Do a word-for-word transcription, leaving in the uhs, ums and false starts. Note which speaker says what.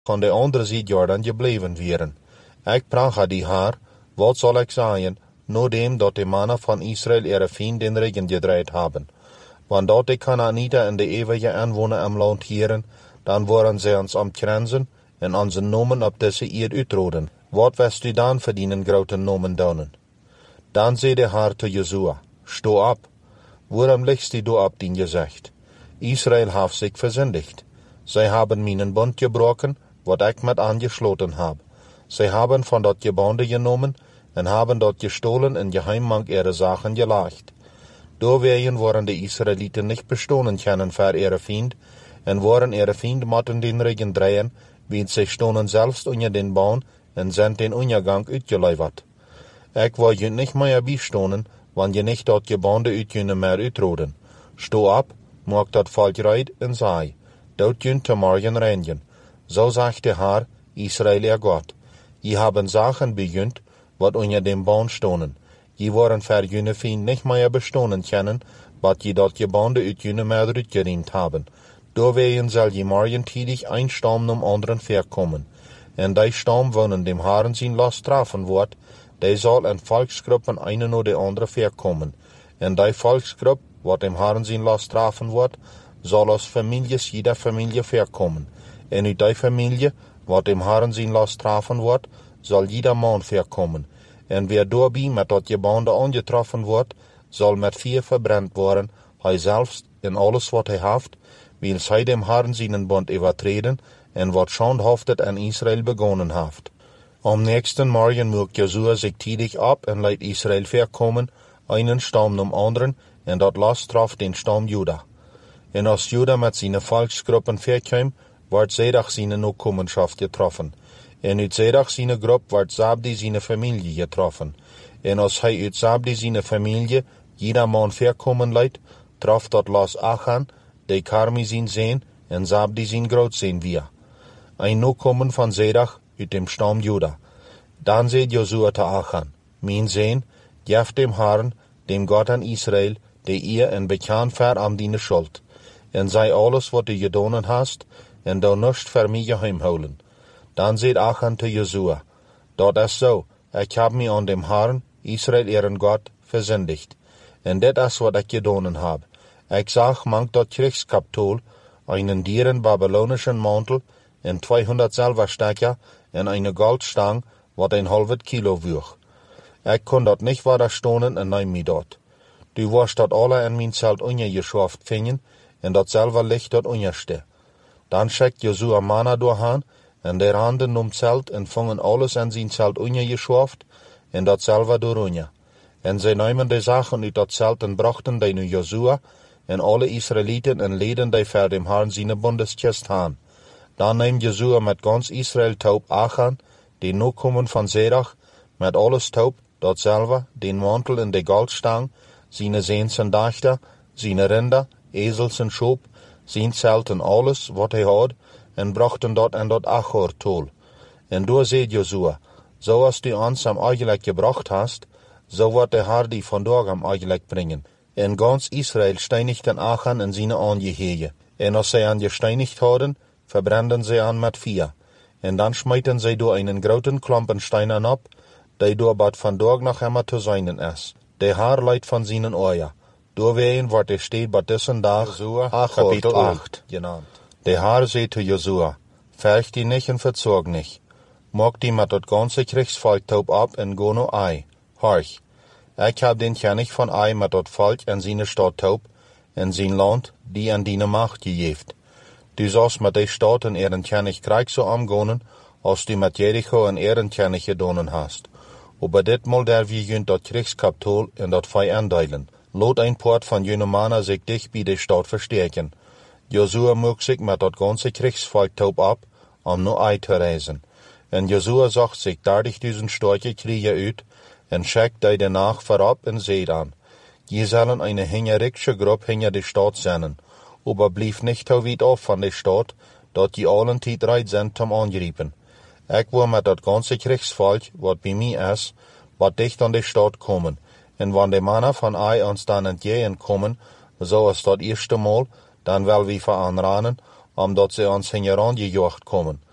Speaker 1: van de andere zijde Jordan gebleven wieren. Ik vraag die haar, wat zal ik zeggen, noordem dat de mannen van Israël ihre vrienden in regen gedraaid hebben? Want dat de Kanaanieten en de eeuwige aanwoner am land hieren, dan worden zij ons omkransen en onze nomen op deze eerd uitroden. Wat wist u dan verdienen grote nomen donen? Dan zei de haar te Josua, sto op, waarom lichtst u door op dien gezicht? Israël heeft zich verzündigt. Zij hebben mijn bond gebroken, wat ik met hen gesloten heb. Zij hebben van dat gebonde genomen en hebben dat gestolen en geheimmank ihre zaken gelaagd. Doorwegen worden de Israëlieten niet bestonen kunnen voor ihre vriend, en worden ihre vriend moeten den regen draaien, want zij stonden zelfs onder den baan en zijn den ondergang uitgeleverd. Ik wil je niet meer bijstonen, want je niet dat gebonde uit je meer uitroden. Sto op, maak dat volk rijdt en zei, dat je te morgen reinigen. Zo zegt de Heer, Israël ihr God. Je hebben zaken begund, wat onder den baan stonden. Je worden voor je vriend niet meer bestonen kunnen, wat je dat gebonde uit je meer uitgeriend hebben. Doorwegen zal je morgentidig een stam om anderen verkomen. En die stam wonen dem Herren zijn last straffen wordt, die zal in volksgroepen een na de andere verkomen. En die volksgroep, wat dem Herren zijn last straffen wordt, zal als families jeder familie verkomen. En uit die familie, wat dem Herren zijn last straffen wordt, zal jeder man verkomen. En wie doorbij met dat gebonde aangetroffen wordt, zal met vuur verbrand worden, hij zelfs en alles wat hij heeft, wils hij dem Herren zijn bond overtreden en wat schandhaftig aan Israël begonnen heeft. Am nächsten morgen moet Josua zich tidig op en leidt Israël verkomen, einen stam om anderen, en dat last traf den stam Juda. En als Juda met zijn volksgroepen verkwam, wordt Zedach zijn nakomenschaft getroffen. En uit Zedach zijn groep wordt Zabdi zijn familie getroffen. En als hij uit Zabdi zijn familie jeder man verkomen leidt, traf dat las Achan, de Karmi zijn zeen, en Zabdi zijn grootzeen weer. Een nakomen van Zedach uit dem stam Juda. Dan zei Josua te Achan, mijn zeen, geef dem Herren, dem God aan Israël, de eer en bekend ver aan die schuld. En zei alles wat u gedaan hast, en dan niets voor mij geheimhouden. Dan zei Achan te Josua, dat is zo, ik heb mij aan dem Herren, Israël ihren God, verzündigt. En dit is wat ik gedaan heb. Ik zag mank dat kriegskapitool, einen dieren babylonischen mantel, en tweehonderd zilverstekken, en een goldstang, wat een halve kilo woog. Ik kon dat niet widerstonen en neem mij dat. Du was dat alle in mijn zelt ondergeschoft vinden, en dat zilver ligt dat onderste. Dan schickt Josua mannen doorheen, en de handen om zelt en vangen alles in zijn zelt ondergeschoft, en dat zilver dooronder. En zij namen de zaken uit dat zelt en brachten die nu Josua, en alle Israëlieten en leden die voor dem Herren zijn bondeskist aan. Dan neemt Josua met gans Israël taub Achan, die nakomen van Zedach, met alles taub, dat zilver, den mantel en de goldstang, zijn zeens en dachter, zijn rinder, ezels en schoop, zijn zelt en alles wat hij had, en brachten dat in dat Achor-tol. En door zei Josua, zoals du ons am eigenlijk gebracht hast, zo wordt de Heer die vandaag am eigenlijk brengen. En gans Israël steinigten Achan en zijn aangehegen. En als zij aan gesteinigd hadden, verbranden zij aan met vuur. En dan smijten zij door een grote klompen steinen op, die door bad vandaag nog immer te zijn is. De Heer leidt van zijn oor. Doorwegen wordt de stad bij deze dag kapitel acht genaamd. De Heer zei te Josua, verg die niet en verzorg niet. Maak die met het ganze krigsvolk taub op en go naar Ai. Horch, ik heb den kennis van Ai met het volk en zijn stad taub, en zijn land, die aan die macht gegeven. Du zoals met de stad en ihren kennis krijg zo omgaan, als du met Jericho en ihren kennis gedaan hast. Aber ditmaal der wir junt dat kriegskapitool en dat vijand deilen. Laat een poort van junge mannen zich dicht bij de stad versterken. Josua moest zich met dat ganze krigsvolk taub op, om naar Ai te reizen. En Josua zag zich dertigduizend sterke kriegen uit, en schickt die danach voorop en zei dan, je zullen een hingerijkse groep hinger de stad zenden, aber blijf niet te weit af van de stad, dat je allen tijd rijdt zijn om aangrijpen. Ik wil met dat ganze krigsvolk, wat bij mij is, wat dicht aan de stad komen, en wanneer de mannen van Ai ons dan entgegen komen, zoals dat eerste maal, dan wel we veraanranen, omdat ze ons hingeraan gejocht komen.